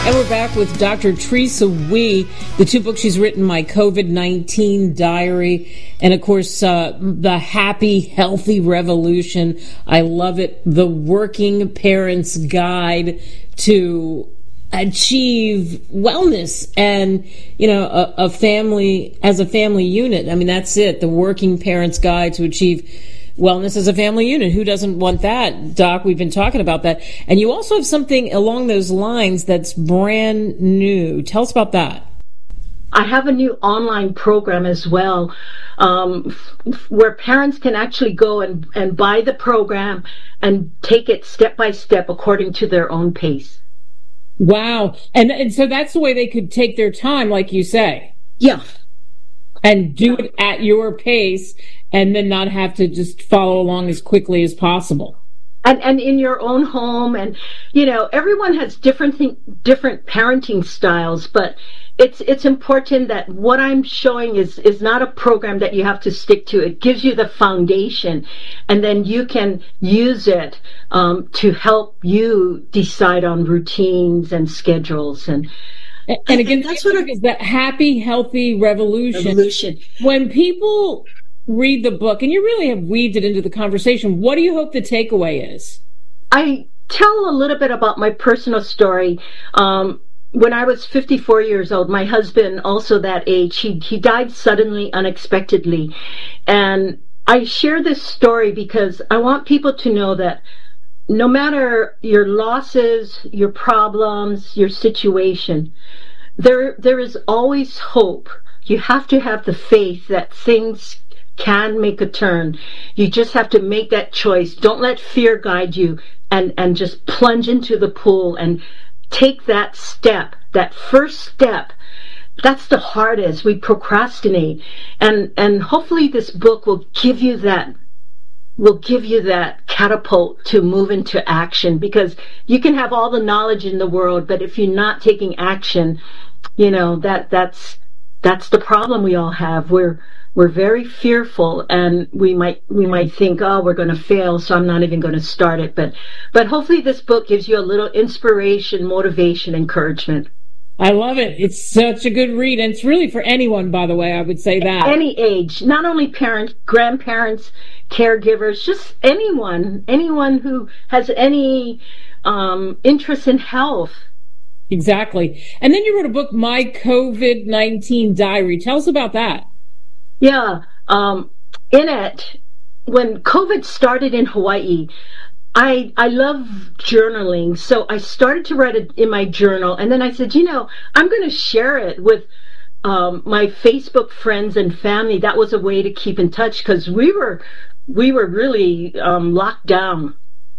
And we're back with Dr. Teresa Wee, the two books she's written, My COVID-19 Diary, and of course, The Happy, Healthy Revolution. I love it. The Working Parent's Guide to achieve wellness and, a family as a family unit. I mean, that's it. The Working Parent's Guide to achieve wellness as a family unit. Who doesn't want that, Doc? We've been talking about that. And you also have something along those lines that's brand new. Tell us about that. I have a new online program as well, where parents can actually go and buy the program and take it step by step according to their own pace. Wow. And so that's the way they could take their time, like you say. Yeah. And do it at your pace, and then not have to just follow along as quickly as possible. And in your own home, and everyone has different parenting styles, but it's important that what I'm showing is not a program that you have to stick to. It gives you the foundation, and then you can use it to help you decide on routines and schedules. And again, that's what it is, that Happy, Healthy Revolution. When people read the book, and you really have weaved it into the conversation, what do you hope the takeaway is? I tell a little bit about my personal story. When I was 54 years old, my husband, also that age, he died suddenly, unexpectedly. And I share this story because I want people to know that no matter your losses, your problems, your situation, there is always hope. You have to have the faith that things can make a turn. You just have to make that choice. Don't let fear guide you, and just plunge into the pool and take that step, that first step. That's the hardest. We procrastinate. And hopefully this book will give you that catapult to move into action, because you can have all the knowledge in the world, but if you're not taking action, that's the problem we all have. We're very fearful, and we might think, oh, we're going to fail, so I'm not even going to start it. But hopefully this book gives you a little inspiration, motivation, encouragement. I love it. It's such a good read, and it's really for anyone, by the way, I would say that. Any age, not only parents, grandparents, caregivers, just anyone who has any interest in health. Exactly. And then you wrote a book, My COVID-19 Diary. Tell us about that. Yeah. In it, when COVID started in Hawaii, I love journaling, so I started to write it in my journal, and then I said, I'm going to share it with my Facebook friends and family. That was a way to keep in touch, because we were really locked down.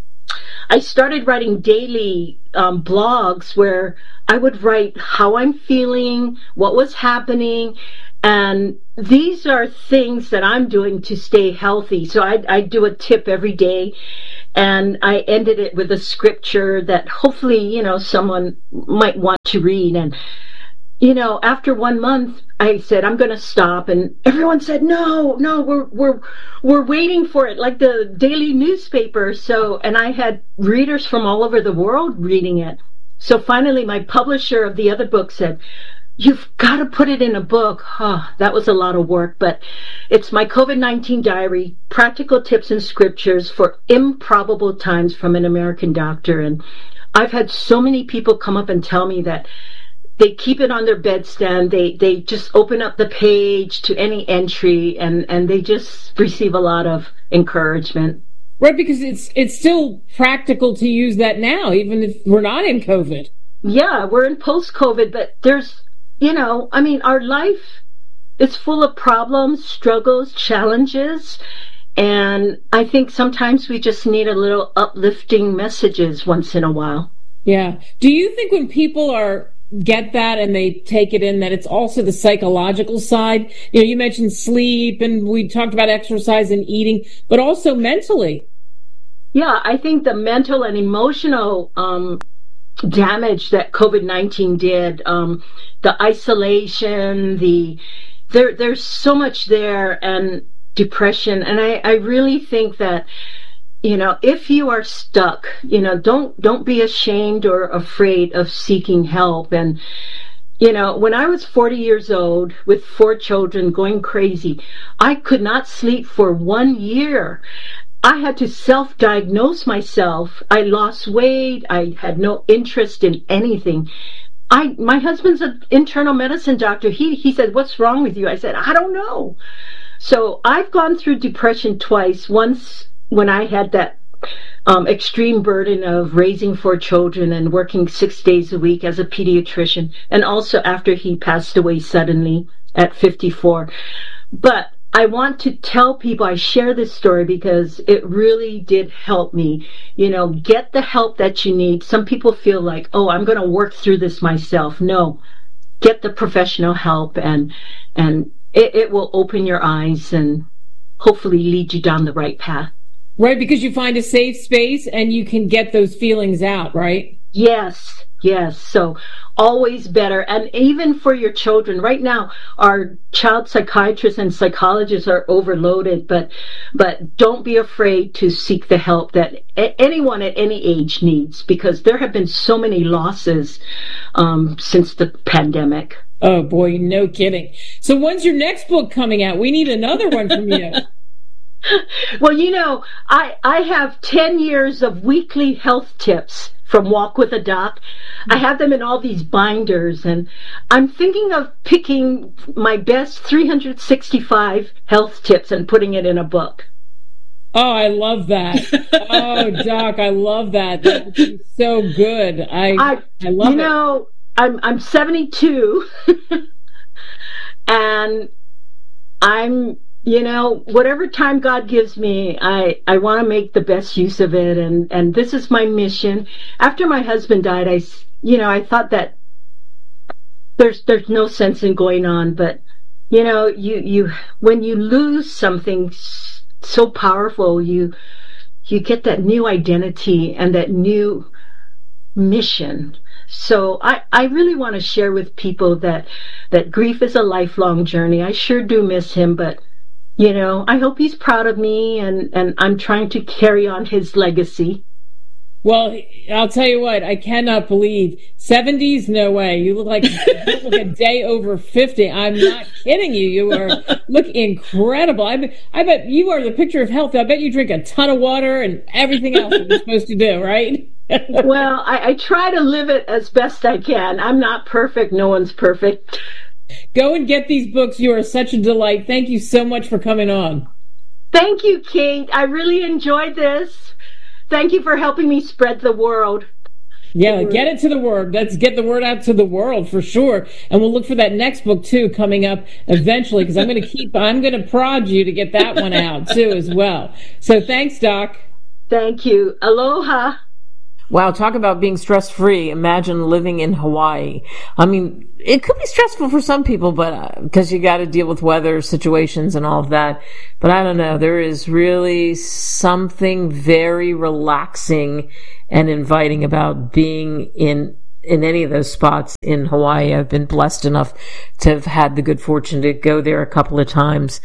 I started writing daily blogs where I would write how I'm feeling, what was happening, and these are things that I'm doing to stay healthy. So I do a tip every day, and I ended it with a scripture that hopefully, someone might want to read. And, after 1 month, I said, I'm going to stop. And everyone said, no, we're waiting for it, like the daily newspaper. And I had readers from all over the world reading it. So finally, my publisher of the other book said, you've got to put it in a book. That was a lot of work, but it's My COVID-19 Diary, Practical Tips and Scriptures for Improbable Times from an American Doctor. And I've had so many people come up and tell me that they keep it on their bedstand. They just open up the page to any entry, and they just receive a lot of encouragement. Right, because it's still practical to use that now, even if we're not in COVID. Yeah, we're in post-COVID, but there's, our life is full of problems, struggles, challenges, and I think sometimes we just need a little uplifting messages once in a while. Yeah. Do you think when people get that and they take it in, that it's also the psychological side? You mentioned sleep, and we talked about exercise and eating, but also mentally. Yeah, I think the mental and emotional damage that COVID-19 did, the isolation, there's so much there, and depression. And I really think that if you are stuck, don't be ashamed or afraid of seeking help. And, when I was 40 years old with 4 children going crazy, I could not sleep for 1 year. I had to self-diagnose myself. I lost weight. I had no interest in anything. My husband's an internal medicine doctor. He said, "What's wrong with you?" I said, "I don't know." So I've gone through depression twice. Once when I had that extreme burden of raising 4 children and working 6 days a week as a pediatrician, and also after he passed away suddenly at 54. But I want to tell people, I share this story because it really did help me. Get the help that you need. Some people feel like, oh, I'm going to work through this myself. No, get the professional help, and it will open your eyes and hopefully lead you down the right path. Right, because you find a safe space and you can get those feelings out, right? Yes. So always better. And even for your children, right now, our child psychiatrists and psychologists are overloaded, but don't be afraid to seek the help that anyone at any age needs, because there have been so many losses since the pandemic. Oh boy, no kidding. So when's your next book coming out? We need another one from you. Well, I have 10 years of weekly health tips from Walk with a Doc. I have them in all these binders, and I'm thinking of picking my best 365 health tips and putting it in a book. Oh, I love that. Oh, Doc, I love that. That would be so good. I love it. I'm 72, and I'm, whatever time God gives me, I want to make the best use of it. And this is my mission. After my husband died, I thought that there's no sense in going on, but you when you lose something so powerful, you get that new identity and that new mission. So I really want to share with people that grief is a lifelong journey. I sure do miss him, but I hope he's proud of me, and I'm trying to carry on his legacy. Well, I'll tell you what, I cannot believe 70s, no way. You look like a day over 50. I'm not kidding you. You look incredible. I bet you are the picture of health. I bet you drink a ton of water and everything else that you're supposed to do, right? Well, I try to live it as best I can. I'm not perfect. No one's perfect. Go and get these books. You are such a delight. Thank you so much for coming on. Thank you, Kate. I really enjoyed this. Thank you for helping me spread the word. Yeah, get it to the word. Let's get the word out to the world for sure. And we'll look for that next book too coming up eventually, because I'm going to prod you to get that one out too as well. So thanks, Doc. Thank you. Aloha. Wow, talk about being stress-free. Imagine living in Hawaii. I mean, it could be stressful for some people, but because you got to deal with weather situations and all of that. But I don't know. There is really something very relaxing and inviting about being in any of those spots in Hawaii. I've been blessed enough to have had the good fortune to go there a couple of times.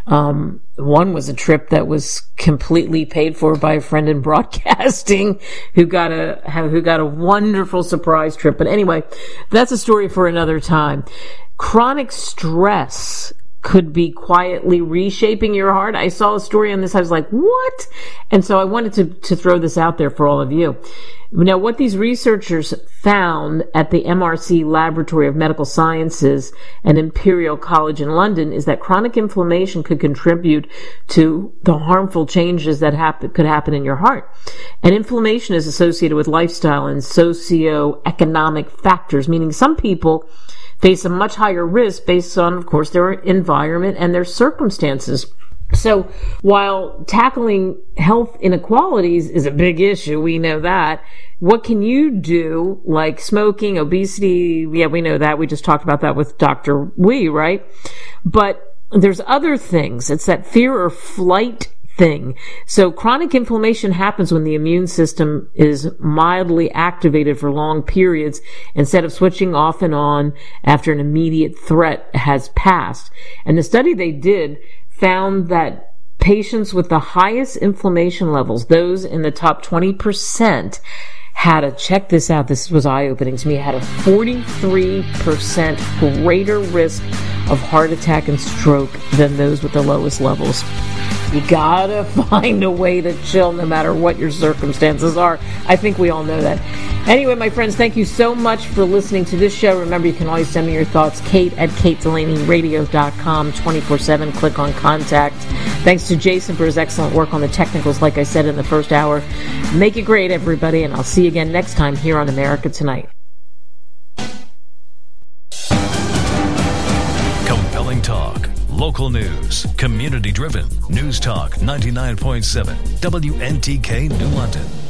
One was a trip that was completely paid for by a friend in broadcasting who got a wonderful surprise trip. But anyway, that's a story for another time. Chronic stress could be quietly reshaping your heart. I saw a story on this. I was like, what? And so I wanted to throw this out there for all of you. Now, what these researchers found at the MRC Laboratory of Medical Sciences and Imperial College in London is that chronic inflammation could contribute to the harmful changes that could happen in your heart. And inflammation is associated with lifestyle and socioeconomic factors, meaning some people face a much higher risk based on, of course, their environment and their circumstances. So while tackling health inequalities is a big issue, we know that, what can you do, like smoking, obesity? Yeah, we know that. We just talked about that with Dr. Wee, right? But there's other things. It's that fear or flight thing. So chronic inflammation happens when the immune system is mildly activated for long periods instead of switching off and on after an immediate threat has passed. And the study they did found that patients with the highest inflammation levels, those in the top 20%, had a, check this out, this was eye-opening to me, had a 43% greater risk of heart attack and stroke than those with the lowest levels. You gotta find a way to chill no matter what your circumstances are. I think we all know that. Anyway, my friends, thank you so much for listening to this show. Remember, you can always send me your thoughts, kate@katedelaneyradio.com, 24/7. Click on contact. Thanks to Jason for his excellent work on the technicals, like I said in the first hour. Make it great, everybody, and I'll see you again next time here on America Tonight. Compelling talk, local news, community-driven. News Talk 99.7, WNTK New London.